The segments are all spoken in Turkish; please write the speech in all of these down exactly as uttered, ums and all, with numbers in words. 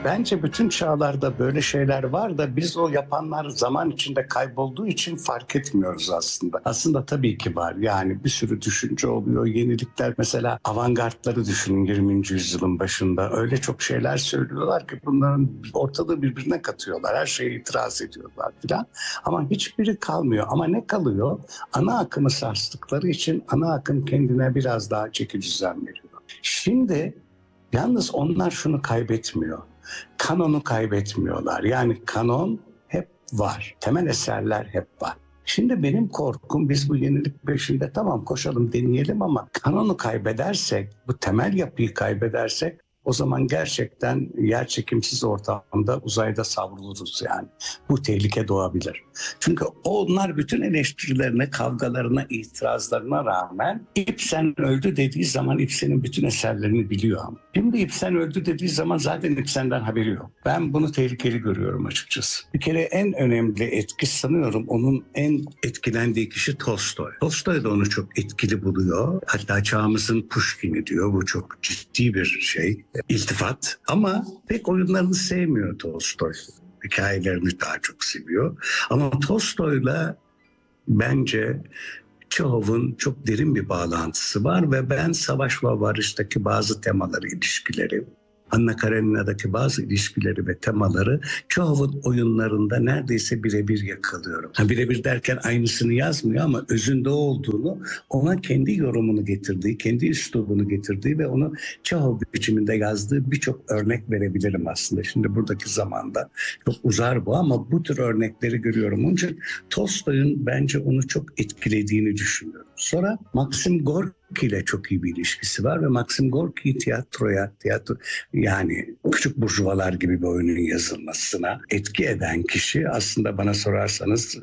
bence bütün çağlarda böyle şeyler var da biz o yapanlar zaman içinde kaybolduğu için fark etmiyoruz aslında. Aslında tabii ki var. Yani bir sürü düşünce oluyor, yenilikler. Mesela avantgardları düşünün yirminci yüzyılın başında. Öyle çok şeyler söylüyorlar ki bunların ortalığı birbirine katıyorlar. Her şeye itiraz ediyorlar filan. Ama hiçbiri kalmıyor. Ama ne kalıyor? Ana akımı sarstıkları için ana akım kendine biraz daha çeki düzen veriyor. Şimdi yalnız onlar şunu kaybetmiyor. Kanonu kaybetmiyorlar. Yani kanon hep var. Temel eserler hep var. Şimdi benim korkum biz bu yenilik peşinde tamam koşalım deneyelim ama kanonu kaybedersek, bu temel yapıyı kaybedersek o zaman gerçekten yerçekimsiz ortamda uzayda savruluruz yani. Bu tehlike doğabilir. Çünkü onlar bütün eleştirilerine, kavgalarına, itirazlarına rağmen Ibsen öldü dediği zaman Ibsen'in bütün eserlerini biliyor. Şimdi Ibsen öldü dediği zaman zaten Ibsen'den haberi yok. Ben bunu tehlikeli görüyorum açıkçası. Bir kere en önemli etki sanıyorum onun en etkilendiği kişi Tolstoy. Tolstoy da onu çok etkili buluyor. Hatta çağımızın Pushkin'i diyor. Bu çok ciddi bir şey. İltifat ama pek oyunlarını sevmiyor Tolstoy. Hikayelerini daha çok seviyor. Ama Tolstoy'la bence Çehov'un çok derin bir bağlantısı var ve ben Savaş ve Barış'taki bazı temaları, ilişkileri, Anna Karenina'daki bazı ilişkileri ve temaları Çehov'un oyunlarında neredeyse birebir yakalıyorum. Ha, birebir derken aynısını yazmıyor ama özünde olduğunu, ona kendi yorumunu getirdiği, kendi üslubunu getirdiği ve onu Çehov biçiminde yazdığı birçok örnek verebilirim aslında. Şimdi buradaki zamanda çok uzar bu ama bu tür örnekleri görüyorum. Onun için Tolstoy'un bence onu çok etkilediğini düşünüyorum. Sonra Maxim Gorki ile çok iyi bir ilişkisi var ve Maxim Gorki tiyatroya, tiyatro yani Küçük Burjuvalar gibi bir oyunun yazılmasına etki eden kişi aslında bana sorarsanız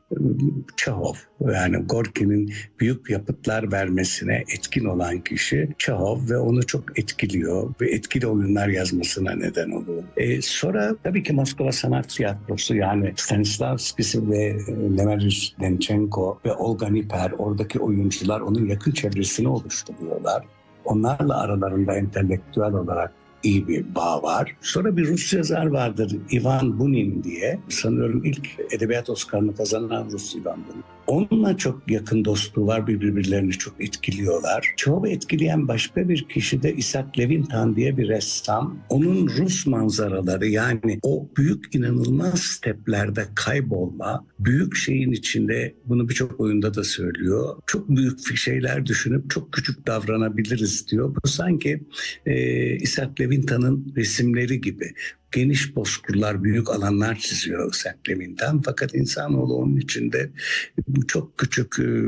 Çehov. Yani Gorki'nin büyük yapıtlar vermesine etkin olan kişi Çehov ve onu çok etkiliyor ve etkili oyunlar yazmasına neden oluyor. E, sonra tabii ki Moskova Sanat Tiyatrosu yani Stanislavski'si ve Nemiriş Denchenko ve Olga Niper oradaki oyuncular onun yakın çevresini oluşturuyorlar. Onlarla aralarında entelektüel olarak iyi bir bağ var. Sonra bir Rus yazar vardır Ivan Bunin diye. Sanıyorum ilk edebiyat Oscar'ını kazanan Rus Ivan Bunin. Onunla çok yakın dostluğu var, birbirlerini çok etkiliyorlar. Çoğu etkileyen başka bir kişi de Isaac Levintan diye bir ressam. Onun Rus manzaraları yani o büyük inanılmaz steplerde kaybolma, büyük şeyin içinde bunu birçok oyunda da söylüyor. Çok büyük şeyler düşünüp çok küçük davranabiliriz diyor. Bu sanki e, Isaac Levintan'ın resimleri gibi. Geniş bozkırlar, büyük alanlar çiziyor Seklemin'den. Fakat insanoğlu onun içinde çok küçük e,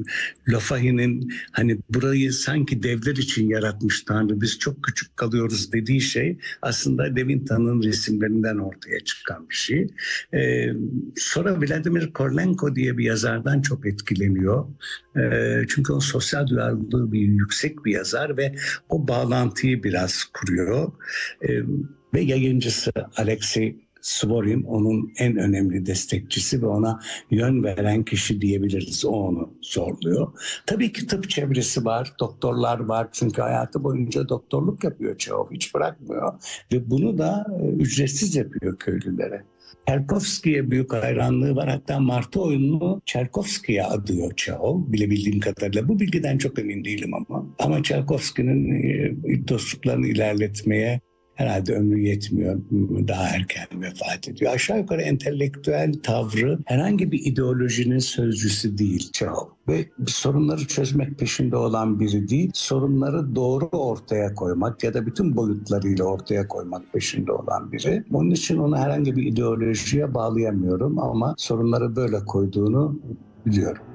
Lofahi'nin hani burayı sanki devler için yaratmış Tanrı, biz çok küçük kalıyoruz dediği şey aslında Levintan'ın resimlerinden ortaya çıkan bir şey. E, sonra Vladimir Korlenko diye bir yazardan çok etkileniyor. E, çünkü o sosyal duyarlılığı bir yüksek bir yazar ve o bağlantıyı biraz kuruyor. E, Ve yayıncısı Alexey Svorin onun en önemli destekçisi ve ona yön veren kişi diyebiliriz. O onu zorluyor. Tabii ki tıp çevresi var, doktorlar var. Çünkü hayatı boyunca doktorluk yapıyor Çehov, hiç bırakmıyor. Ve bunu da ücretsiz yapıyor köylülere. Çerkovski'ye büyük hayranlığı var. Hatta Martı oyununu Çerkovski'ye adıyor Çehov. Bilebildiğim kadarıyla. Bu bilgiden çok emin değilim ama. Ama Çerkovski'nin dostluklarını ilerletmeye herhalde ömrü yetmiyor, daha erken vefat ediyor. Aşağı yukarı entelektüel tavrı herhangi bir ideolojinin sözcüsü değil Çehov. Ve sorunları çözmek peşinde olan biri değil, sorunları doğru ortaya koymak ya da bütün boyutlarıyla ortaya koymak peşinde olan biri. Onun için onu herhangi bir ideolojiye bağlayamıyorum ama sorunları böyle koyduğunu biliyorum.